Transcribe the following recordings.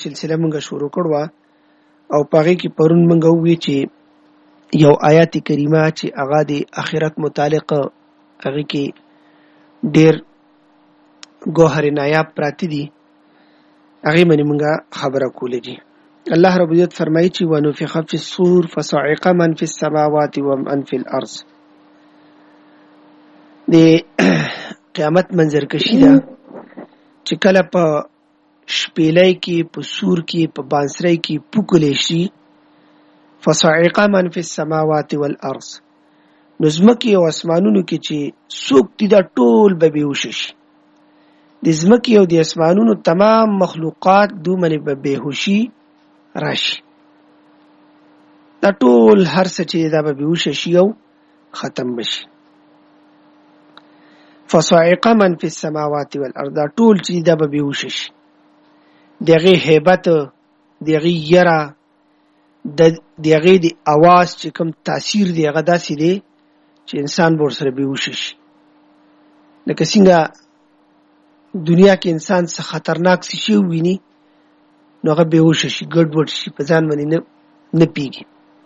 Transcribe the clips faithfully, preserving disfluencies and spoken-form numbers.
سلسله مونږ شروع کړو او پاره کې پرون مونږ وی چې یو آیات کریمه چې هغه د آخرت متعلق هغه کې ډېر ګوهر نایاب پراتی دي هغه باندې مونږ خبره کولې دي. الله رب عزت فرمایي چې ونفخ فی الصور فصعق من فی السماوات ومن فی الارض. د قیامت منظر کشي ده چې کله په شپېلۍ کې په سور کې په بانسرۍ کې پوکلې شي فصعق من فی السماوات والارض نو ځمکې او اسمانونو کې چې څوک دي دا ټول به بېهوشه شي. د ځمکې او د اسمانونو تمام مخلوقات دومره به بېهوشي راشي. دا ټول هر څه چې دا به بېهوشه شي او ختم بشي. فصعق من فی السماوات والارض دا ټول چې دا به بېهوشه شي. د هغې هیبت د هغې یره د هغې د اواز چې کوم تاثیر دی هغه داسې دی چې انسان به ورسره بېهوشه شي. لکه څنګه دنیا کې انسان څه خطرناک څه شی وویني نو هغه بېهوشه شي ګډوډ شي په ځان باندې نه نه پوهېږي.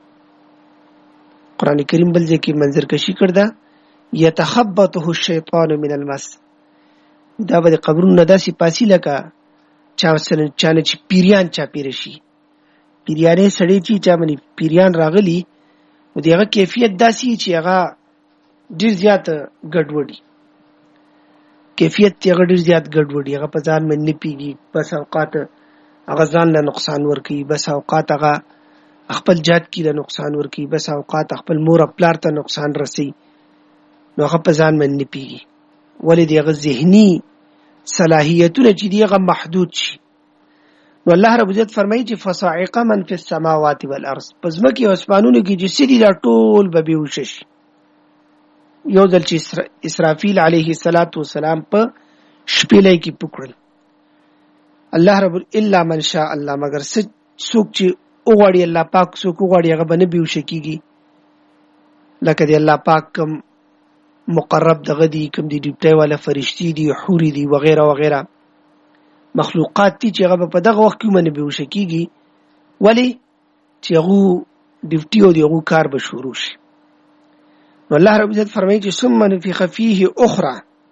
قرآن کریم بل ځای کې منظر کشي کړې ده یتخبطه الشیطان من المس. دا به د قبرونو نه داسې پاسي لکه چا چانه چې پیریان چاپېره شي. پیریانې سړی چې چا باندې پیریان راغلي نو د هغه کیفیت داسې چې هغه ډېر زیات ګډوډي کیفیت یې هغه ډېر زیات ګډوډي هغه په ځان باندې نه پوهېږي. بس اوقات هغه ځان له نقصان ورکوي، بس اوقات هغه خپل جات کې له نقصان ورکوي، بس اوقات خپل مور او پلار ته نقصان رسوي نو هغه په ځان باندې نه پوهېږي. ولې د هغه ذهني صلاحیتونه چې دي هغه محدود شي. نو الله رب عزت فرمایي چې فصاعق من فی السماوات والارض په ځمکې او اسمانونو کې چې څه دي دا ټول به بېهوشه شي. یو ځل چې اسرافیل علیه السلام په شپېلۍ کې پوکړل الله رب الا من شاء الله مگر څوک چې وغواړي الله پاک څوک وغواړي هغه به نه بېهوشه کېږي. لکه د الله پاک کوم مقرب دغه دي کوم دي ډیوټۍ والا فرشتي دي حوري دي وغیره وغیره مخلوقات دي چې هغه په دغه وخت کې باندې بېهوشه کېږي. ولې چې هغو ډیوټي او د هغو کار به شروع شي. نو الله رب عزت فرمایي چې ثم نفخ فیه اخرى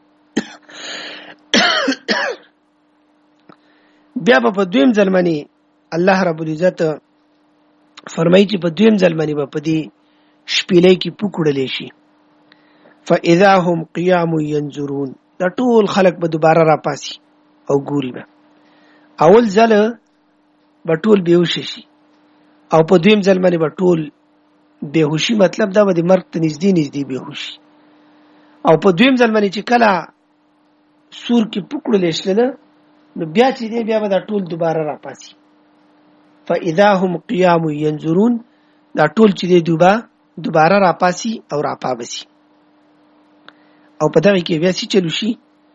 بیا به په دویم ځل باندې الله رب العزت فرمایي چې په دویم ځل باندې به په دې شپېلۍ کې پوکړلی شي. فاذا هم قیام ینظرون دا ټول خلک به دوباره راپاسي او ګوري به. اول ځل به ټول بېهوشه شي او په دویم ځل باندې به ټول بېهوشي مطلب دا به د مرګ ته نږدې نږدې بېهوشي. او په دویم ځل باندې چې کله سور کې پوکړلی شلله نو بیا چې دی بیا به دا ټول دوباره راپاسي. فاذا هم قیام ینظرون دا ټول چې دی دوباره راپاسي او راپابسي. او په دغه کې بیا څه چلو شي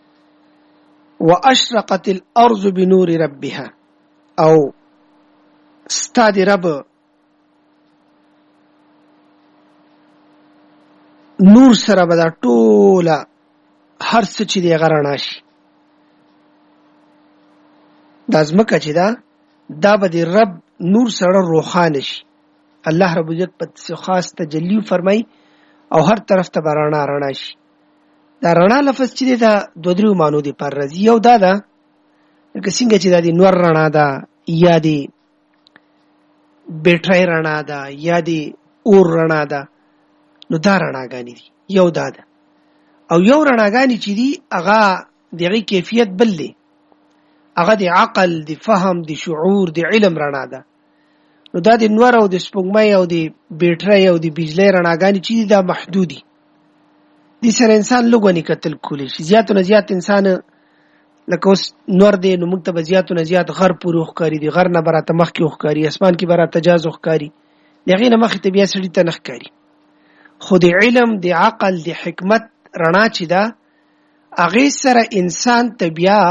واشرقت الارض بنور ربها او ستا د رب نور سره به دا ټوله هر څه چې دی هغه رڼا شي. دا ځمکه چې ده دا به د رب نور سره روښانه شي. الله رب عزت په خاص تجلی فرمایي او هر طرف ته به رڼا رڼا شي. دا رڼا لفظ چې دی دا دوه دریو معنو دپاره راځي. یو دا ده لکه څنګه چې دا د نور رڼا ده یا د بیټرۍ رڼا ده یا د اور رڼا ده نو دا رڼاګانې دي. یو دا ده. او یو رڼاګانې چې دي هغه د هغې کیفیت بل دی. هغه د عقل د فهم د شعور د علم رڼا ده. نو دا د نور او د سپوږمۍ او د بیټرۍ او د بجلۍ رڼاګانې چې دي دا محدودي. دې سره انسان لږ ونې کتل کولی شي. زیاتو نه زیات انسان لکه اوس نور دی نو موږ ته به زیاتو نه زیات غر پورې وښکاري. د غر نه به راته مخکې وښکاري، اسمان کې به راته جاز وښکاري، د هغې نه مخکې ته بیا سړي ته نه ښکاري. خو د علم د عقل د حکمت رڼا چې ده هغې سره انسان ته بیا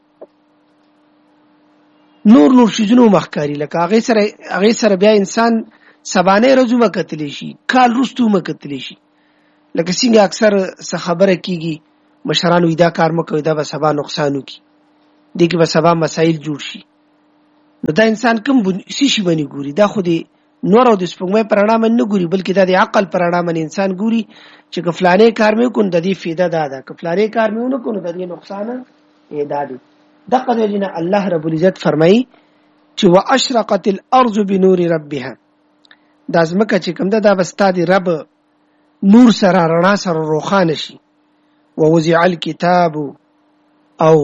نور نور شیزونه ومښکاري. لکه هغې سره هغې سره بیا انسان سبانۍ ورځ ومکتلی شي، کال وروسته ومکتلی شي. لکه څنګه اکثر څه خبره کېږي مشران وایي دا کار مه کوئ دا به سبا نقصان وکړي، دې کې به سبا مسایل جوړ شي. نو دا انسان کوم څه شي باندې ګوري؟ دا خو دې نور او د سپوږمۍ پر رڼا باندې نه ګوري، بلکې دا د عقل پر رڼا باندې انسان ګوري چې که فلانې کار مې وکړ د دې فایده دا ده، که فلانې کار مې ونه کړ د دې نقصان یې دا دی. دغه د وجې نه الله رب العزت فرمایي چې واشرقت الارض بنور ربها، دا ځمکه چې کوم ده دا به ستا د رب نور سره رڼا سره روښانه شي. ووضع الکتاب، او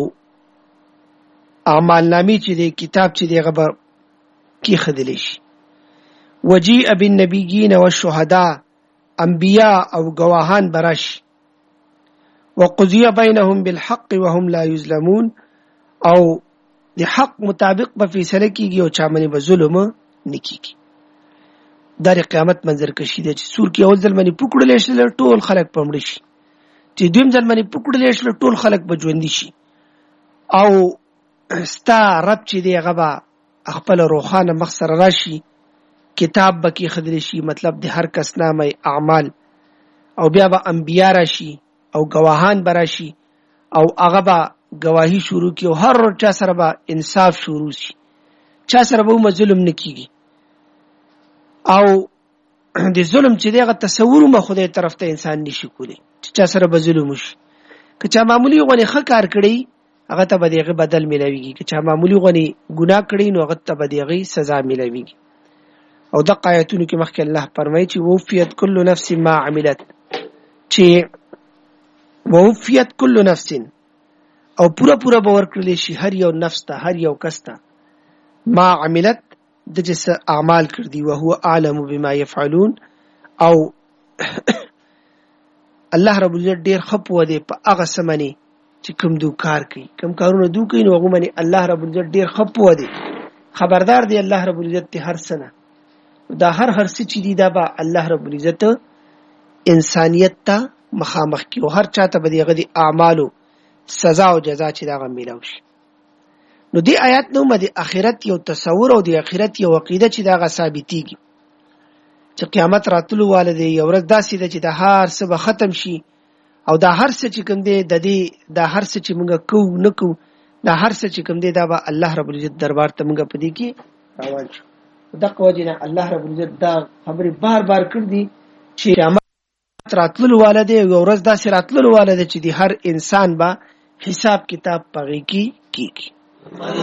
اعمال نامې چې دی کتاب چې دی هغه به کېښودلی شي. وجیء بالنبیین والشهداء، انبیا او گواهان براشي. وقضی بینهم بالحق وهم لا یظلمون، او د حق مطابق به فیصله کیږي او چا باندې به ظلم نه کیږي. دا د قیامت منظر کشي دی چې سور کې اول ځل باندې پکړلی شي ټول خلک به مړه شي، چې دویم ځل باندې پکړلی شي ټول خلک به ژوندي شي، او ستا رب چې دی هغه به خپل روښانه مخ سره راشي، کتاب به کېښودلی شي، مطلب د هر کس نامه اعمال، او بیا به انبیا راشي او گواهان به راشي او هغه به گواهی شروع کی او هر چا سره به انصاف شروع شي، چا سره به ظلم نه کیږي. او د ظلم چې دغه تصور مخ خدای طرف ته انسان نشي کولی چې چا سره به ظلم وشي. که چا معمولی غونې ښه کار کړی هغه ته به دغه بدل ملاویږي، که چا معمولی غونې ګناه کړی نو هغه ته به دغه سزا ملاویږي. او د آیاتونو کې مخکې الله فرمایي چې وفیت کل نفس ما عملت، چې وفیت کل نفس، او پورا پورا به ورکړلی شي هر یو نفس ته، هر یو کس ته، ما عملت د جس اعمال کړدي، وهو اعلم بما يفعلون، او الله رب العزت ډیر خپو دی په هغه سمنه چې کوم دو کار کوي، کوم کارونه دو کوي نو هغه باندې الله رب العزت ډیر خپو دی، خبردار دی الله رب العزت ته هر سنه. دا هر هر څه چې دی دا به الله رب العزت انسانیت ته مخامخ کی او هر چاته به دغه د اعمالو سزا او جزا چې دا غمیلاو شي. نو دی آیات نو مده اخرت یو تصور او د اخرت یو عقیده چې دا غ ثابتېږي چې قیامت راتلو والده یو ورځ داسې ده چې د هر څه به ختم شي، او دا هر څه چې کوم دی د دې دا هر څه چې موږ کوو نه کوو دا هر څه چې کوم دی دا به الله رب العزت دربار ته موږ په دې کې روان شو. دغه وجه نه الله رب العزت دا خبرې بار بار کړ دي چې قیامت راتلو والده یو ورځ داسې راتلو والده چې د هر انسان به حساب کتاب پغې کې کیږي.